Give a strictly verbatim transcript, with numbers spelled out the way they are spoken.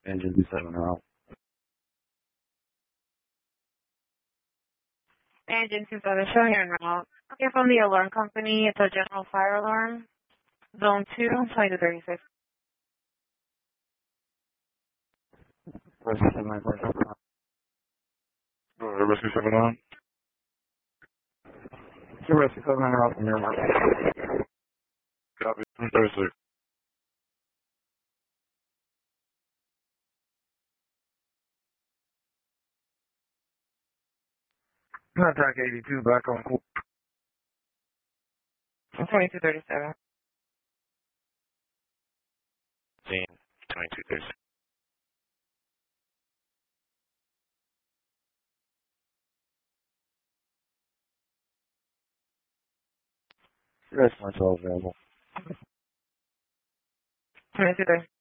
Engine two seven out. Engine two seven, show here and route. Okay, from the alarm company, it's a general fire alarm. Zone two, twenty-two thirty-six. Rescue seven nine four seven. Go ahead, Rescue seven nine. Two Rescue seven nine out from your mark. Copy. three thirty-six. Contact eighty-two back on cool. twenty-two thirty-seven. twenty-two thirty-six. Rescue Marcel available. twenty-two thirty-seven.